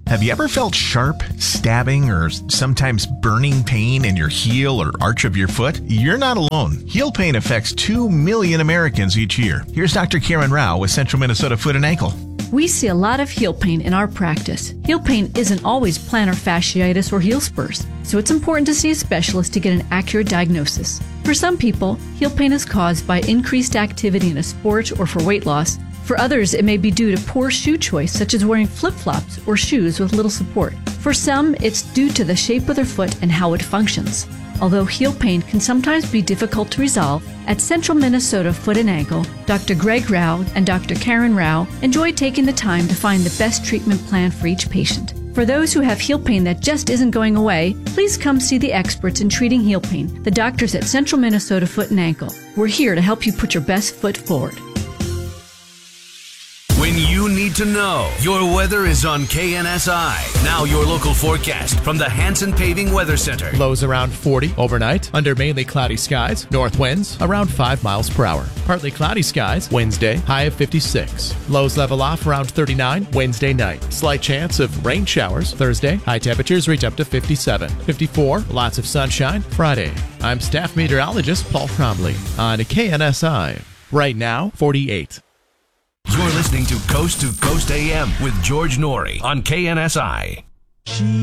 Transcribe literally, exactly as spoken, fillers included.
Have you ever felt sharp, stabbing, or sometimes burning pain in your heel or arch of your foot? You're not alone. Heel pain affects two million Americans each year. Here's Doctor Karen Rao with Central Minnesota Foot and Ankle. We see a lot of heel pain in our practice. Heel pain isn't always plantar fasciitis or heel spurs, so it's important to see a specialist to get an accurate diagnosis. For some people, heel pain is caused by increased activity in a sport or for weight loss. For others, it may be due to poor shoe choice, such as wearing flip-flops or shoes with little support. For some, it's due to the shape of their foot and how it functions. Although heel pain can sometimes be difficult to resolve, at Central Minnesota Foot and Ankle, Doctor Greg Rao and Doctor Karen Rao enjoy taking the time to find the best treatment plan for each patient. For those who have heel pain that just isn't going away, please come see the experts in treating heel pain, the doctors at Central Minnesota Foot and Ankle. We're here to help you put your best foot forward. When you need to know, your weather is on K N S I. Now your local forecast from the Hanson Paving Weather Center. Lows around forty overnight, under mainly cloudy skies. North winds around five miles per hour. Partly cloudy skies Wednesday, high of fifty-six. Lows level off around thirty-nine Wednesday night. Slight chance of rain showers Thursday. High temperatures reach up to fifty-seven. fifty-four, lots of sunshine Friday. I'm staff meteorologist Paul Cromley on K N S I. Right now, forty-eight. You're listening to Coast to Coast A M with George Norrie on K N S I.